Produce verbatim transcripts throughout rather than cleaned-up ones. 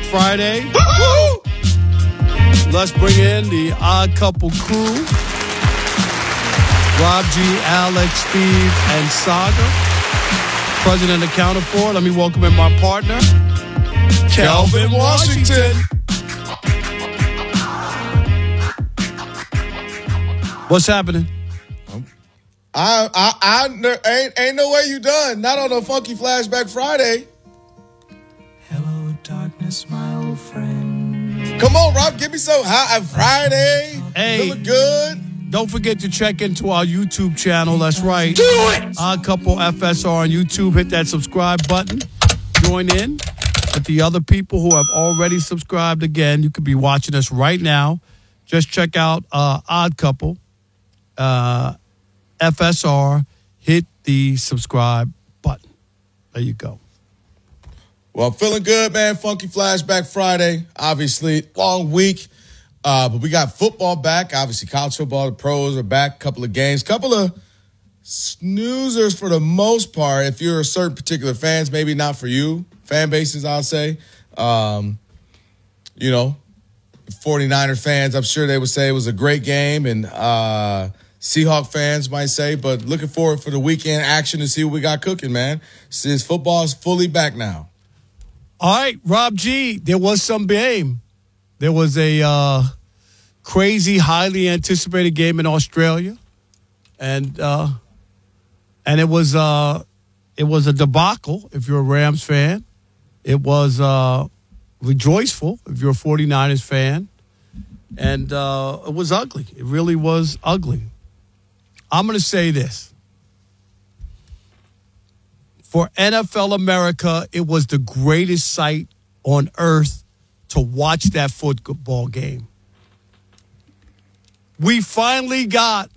Friday. Woo! Let's bring in the Odd Couple crew. Rob G, Alex, Steve, and Saga. President accounted for. Let me welcome in my partner, Calvin Washington. What's happening? I, I, I ain't, ain't no way you done. Not on a Funky Flashback Friday. Hello, darkness, my old friend. Come on, Rob, give me some high Friday. Hey, feeling good. Don't forget to check into our YouTube channel. That's right. Do it. Odd Couple F S R on YouTube. Hit that subscribe button. Join in with the other people who have already subscribed. Again, you could be watching us right now. Just check out uh, Odd Couple. Uh, F S R, hit the subscribe button. There you go. Well, I'm feeling good, man. Funky Flashback Friday. Obviously, long week. Uh, but we got football back. Obviously, college football, the pros are back. Couple of games. Couple of snoozers for the most part. If you're a certain particular fans, maybe not for you. Fan bases, I'll say. Um, you know, 49er fans, I'm sure they would say it was a great game. And, uh, Seahawk fans might say, but looking forward for the weekend action to see what we got cooking, man. Since football is fully back now. All right, Rob G, there was some game. There was a uh, crazy, highly anticipated game in Australia, and uh, and it was uh, it was a debacle if you're a Rams fan. It was uh, rejoiceful if you're a 49ers fan, and uh, it was ugly. It really was ugly. I'm going to say this. For N F L America, it was the greatest sight on earth to watch that football game. We finally got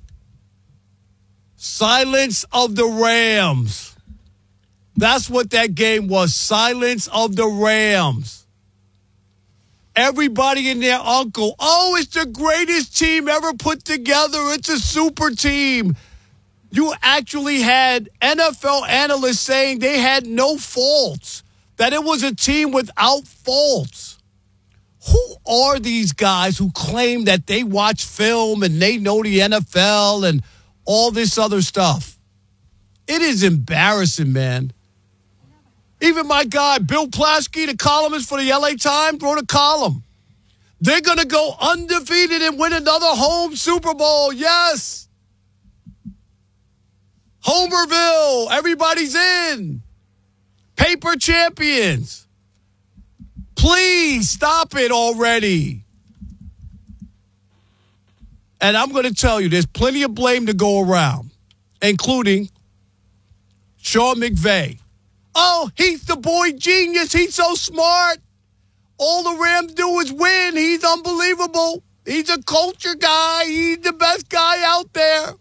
Silence of the Rams. That's what that game was, Silence of the Rams. Everybody and their uncle, oh, it's the greatest team ever put together. It's a super team. You actually had N F L analysts saying they had no faults, that it was a team without faults. Who are these guys who claim that they watch film and they know the N F L and all this other stuff? It is embarrassing, man. Even my guy, Bill Plaschke, the columnist for the L A Times, wrote a column. They're going to go undefeated and win another home Super Bowl. Yes. Homerville, everybody's in. Paper champions. Please stop it already. And I'm going to tell you, there's plenty of blame to go around, including Sean McVay. Oh, he's the boy genius. He's so smart. All the Rams do is win. He's unbelievable. He's a culture guy. He's the best guy out there.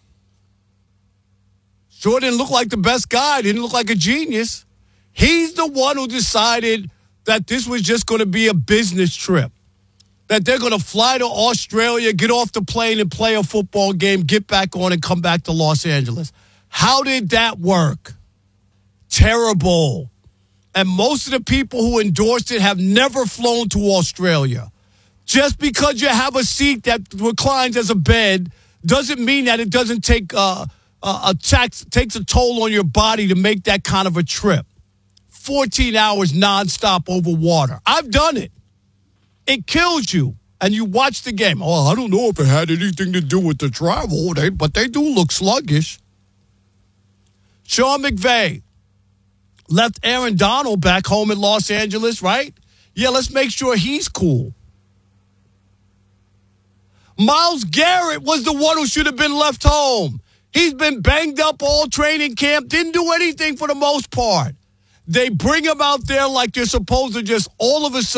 Sure didn't look like the best guy. Didn't look like a genius. He's the one who decided that this was just going to be a business trip. That they're going to fly to Australia, get off the plane and play a football game, get back on and come back to Los Angeles. How did that work? Terrible. And most of the people who endorsed it have never flown to Australia. Just because you have a seat that reclines as a bed doesn't mean that it doesn't take uh, a tax, takes a toll on your body to make that kind of a trip. fourteen hours nonstop over water. I've done it. It kills you. And you watch the game. Oh, I don't know if it had anything to do with the travel, they, but they do look sluggish. Sean McVay left Aaron Donald back home in Los Angeles, right? Yeah, let's make sure he's cool. Myles Garrett was the one who should have been left home. He's been banged up all training camp, didn't do anything for the most part. They bring him out there like they're supposed to just all of a sudden